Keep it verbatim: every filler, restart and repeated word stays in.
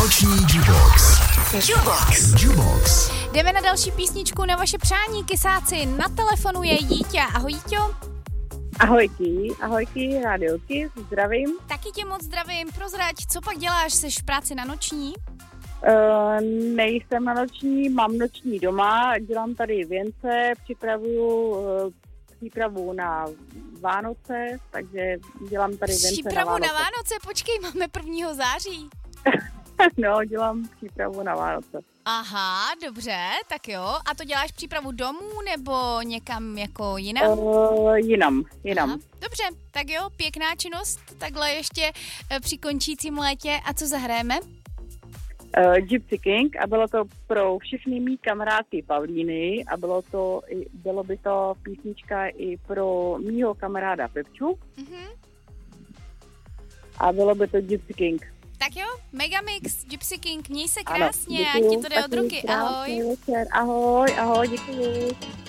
Noční Jubox. Jubox. Jubox. Jdeme na další písničku na vaše přání, kysáci. Na telefonu je Jíťa. Ahoj, Jíťo. Ahojky, ahojky, rádiolky, zdravím. Taky tě moc zdravím. Prozrať, co pak děláš? Seš v práci na noční? Uh, nejsem na noční, mám noční doma, dělám tady věnce, připravuju uh, přípravu na Vánoce, takže dělám tady věnce Přípravu na Vánoce. na Vánoce? Počkej, máme prvního září. No, dělám přípravu na Vánoce. Aha, dobře, tak jo. A to děláš přípravu domů nebo někam jako jinam? Uh, jinam, jinam. Aha, dobře, tak jo, pěkná činnost, takhle ještě eh, při končícím létě. A co zahrajeme? Uh, Gypsy King a bylo to pro všechny mý kamarádky Pavlíny a bylo to, bylo by to písnička i pro mýho kamaráda Pepču Mhm. a bylo by to Gypsy King. Tak jo, Megamix, Gypsy King, měj se Ano, krásně, ať děkuju, ti to jde od taky ruky, krásný ahoj. večer. Ahoj, ahoj, děkuji.